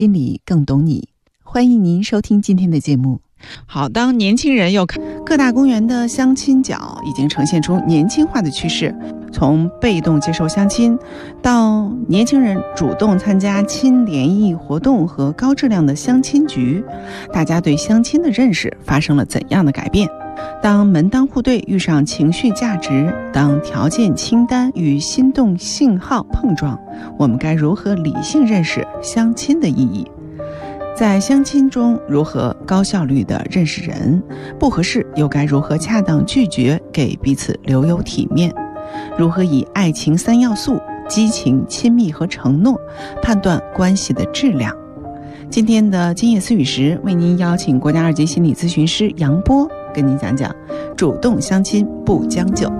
心里更懂你。欢迎您收听今天的节目。好，当年轻人又看各大公园的相亲角已经呈现出年轻化的趋势，从被动接受相亲到年轻人主动参加亲联谊活动和高质量的相亲局，大家对相亲的认识发生了怎样的改变？当门当户对遇上情绪价值，当条件清单与心动信号碰撞，我们该如何理性认识相亲的意义？在相亲中如何高效率地认识人，不合适又该如何恰当拒绝，给彼此留有体面？如何以爱情3要素激情、亲密和承诺判断关系的质量？今天的今夜思语时，为您邀请国家2级心理咨询师杨波跟您讲讲主动相亲不将就。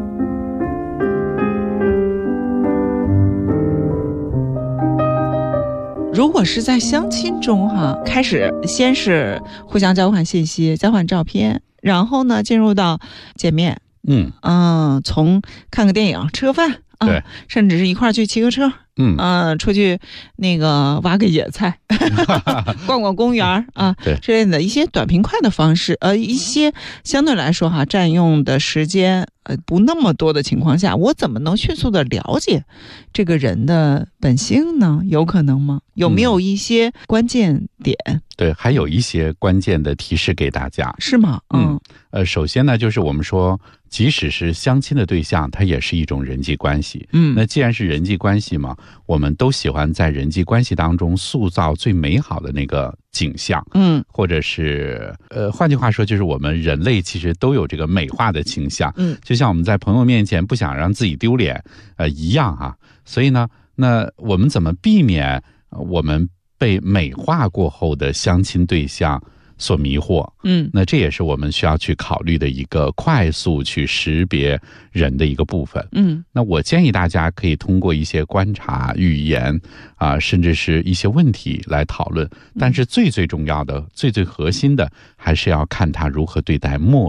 如果是在相亲中开始先是互相交换信息、交换照片，然后呢进入到见面，从看个电影、吃个饭对， 甚至是一块儿去骑个车，出去那个挖个野菜逛逛公园对之类的一些短平快的方式，一些相对来说占用的时间不那么多的情况下，我怎么能迅速的了解这个人的本性呢？有可能吗？有没有一些关键点？ 对，还有一些关键的提示给大家， 是吗？ 首先呢，就是我们说，即使是相亲的对象，它也是一种人际关系。那既然是人际关系嘛，我们都喜欢在人际关系当中塑造最美好的那个景象。或者是换句话说，就是我们人类其实都有这个美化的倾向。就像我们在朋友面前不想让自己丢脸一样啊。所以呢，那我们怎么避免我们被美化过后的相亲对象所迷惑？那这也是我们需要去考虑的一个快速去识别人的一个部分。那我建议大家可以通过一些观察、语言甚至是一些问题来讨论，但是最重要的、最核心的，还是要看他如何对待陌